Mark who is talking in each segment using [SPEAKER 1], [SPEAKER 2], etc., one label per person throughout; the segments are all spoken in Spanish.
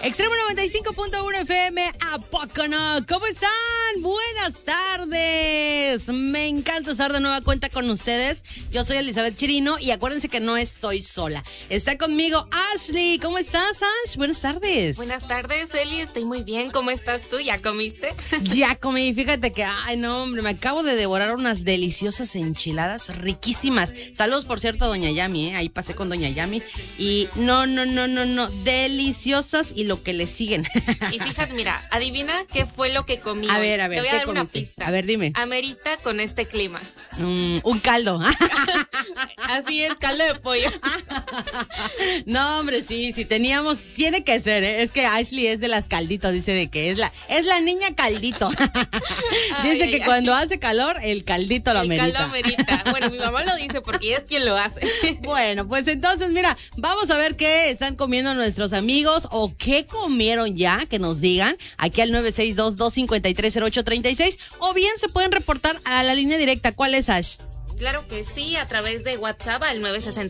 [SPEAKER 1] Extremo 95.1 FM, ¿a poco no? ¿Cómo están? Buenas tardes. Me encanta estar de nueva cuenta con ustedes. Yo soy Elizabeth Chirino y acuérdense que no estoy sola. Está conmigo Ashley. ¿Cómo estás, Ash? Buenas tardes.
[SPEAKER 2] Buenas tardes, Eli. Estoy muy bien. ¿Cómo estás tú? ¿Ya comiste?
[SPEAKER 1] Ya comí. Fíjate que, ay, no, hombre, me acabo de devorar unas deliciosas enchiladas riquísimas. Saludos, por cierto, a Doña Yami, ¿eh? Ahí pasé con Doña Yami. Y no, deliciosas y lo que le siguen.
[SPEAKER 2] Y fíjate, mira, adivina qué fue lo que comí.
[SPEAKER 1] A
[SPEAKER 2] hoy.
[SPEAKER 1] ver,
[SPEAKER 2] Te voy a
[SPEAKER 1] ¿qué
[SPEAKER 2] dar una
[SPEAKER 1] comiste?
[SPEAKER 2] pista.
[SPEAKER 1] A ver, dime.
[SPEAKER 2] Amerita con este clima.
[SPEAKER 1] Un caldo.
[SPEAKER 2] Así es, caldo de pollo.
[SPEAKER 1] No, hombre, sí, teníamos, tiene que ser, ¿eh? Es que Ashley es de las calditos, dice de que es la niña caldito. Dice que cuando hace calor, el caldito lo amerita.
[SPEAKER 2] El caldo amerita. Bueno, mi mamá lo dice porque ella es quien lo hace.
[SPEAKER 1] Bueno, pues entonces, mira, vamos a ver qué están comiendo nuestros amigos o qué comieron ya, que nos digan, aquí al 962-253-0836, o bien se pueden reportar a la línea directa. ¿Cuál es, Ash?
[SPEAKER 2] Claro que sí, a través de WhatsApp al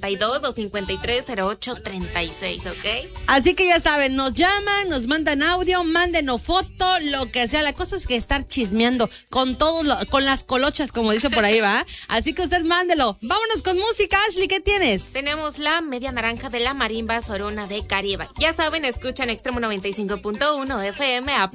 [SPEAKER 2] 962-253-0836, ¿ok?
[SPEAKER 1] Así que ya saben, nos llaman, nos mandan audio, mándenos foto, lo que sea. La cosa es que estar chismeando con con las colochas, como dice por ahí, ¿va? Así que usted mándelo. Vámonos con música, Ashley, ¿qué tienes?
[SPEAKER 2] Tenemos la media naranja de la marimba Sorona de Caribe. Ya saben, escuchan Extremo 95.1 FM.